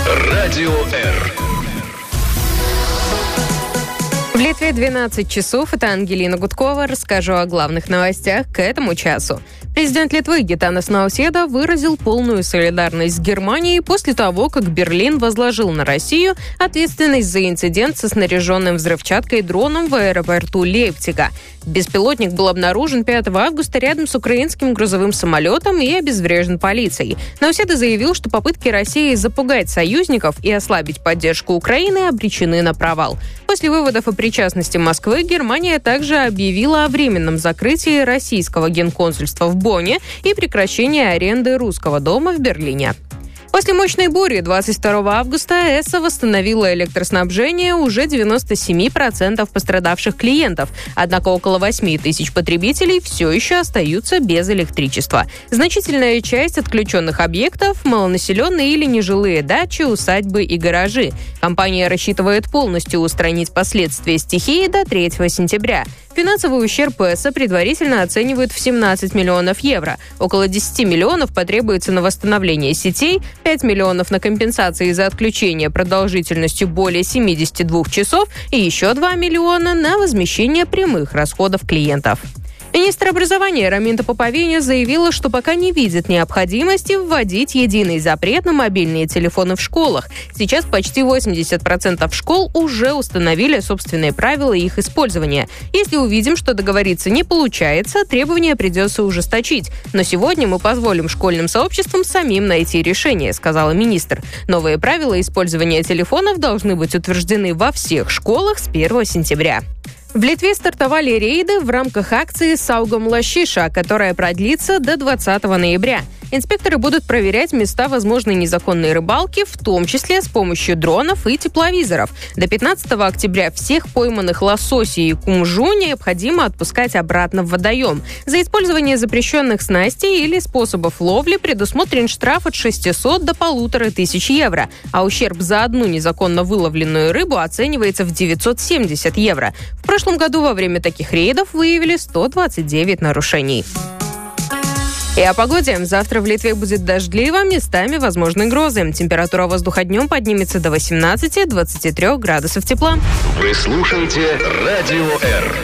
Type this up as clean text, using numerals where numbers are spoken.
Радио Р. В Литве 12 часов. Это Ангелина Гудкова. Расскажу о главных новостях к этому часу. Президент Литвы Гитанас Науседа выразил полную солидарность с Германией после того, как Берлин возложил на Россию ответственность за инцидент со снаряженным взрывчаткой дроном в аэропорту Лейпцига. Беспилотник был обнаружен 5 августа рядом с украинским грузовым самолетом и обезврежен полицией. Науседа заявил, что попытки России запугать союзников и ослабить поддержку Украины обречены на провал. После выводов о причастности Москвы Германия также объявила о временном закрытии российского генконсульства в Бонне и прекращении аренды русского дома в Берлине. После мощной бури 22 августа ЭСА восстановила электроснабжение уже 97% пострадавших клиентов, однако около 8 тысяч потребителей все еще остаются без электричества. Значительная часть отключенных объектов – малонаселенные или нежилые дачи, усадьбы и гаражи. Компания рассчитывает полностью устранить последствия стихии до 3 сентября. Финансовый ущерб ЭСА предварительно оценивают в 17 миллионов евро. Около 10 миллионов потребуется на восстановление сетей, 5 миллионов на компенсации за отключение продолжительностью более 72 часов и еще 2 миллиона на возмещение прямых расходов клиентов. Министр образования Раминта Поповиня заявила, что пока не видит необходимости вводить единый запрет на мобильные телефоны в школах. Сейчас почти 80% школ уже установили собственные правила их использования. Если увидим, что договориться не получается, требования придется ужесточить. Но сегодня мы позволим школьным сообществам самим найти решение, сказала министр. Новые правила использования телефонов должны быть утверждены во всех школах с 1 сентября. В Литве стартовали рейды в рамках акции «Саугом Лашиша», которая продлится до 20 ноября. Инспекторы будут проверять места возможной незаконной рыбалки, в том числе с помощью дронов и тепловизоров. До 15 октября всех пойманных лососей и кумжу необходимо отпускать обратно в водоем. За использование запрещенных снастей или способов ловли предусмотрен штраф от 600 до 1500 евро, а ущерб за одну незаконно выловленную рыбу оценивается в 970 евро. В прошлом году во время таких рейдов выявили 129 нарушений. И о погоде. Завтра в Литве будет дождливо, местами возможны грозы. Температура воздуха днем поднимется до 18-23 градусов тепла. Вы слушаете Радио Р.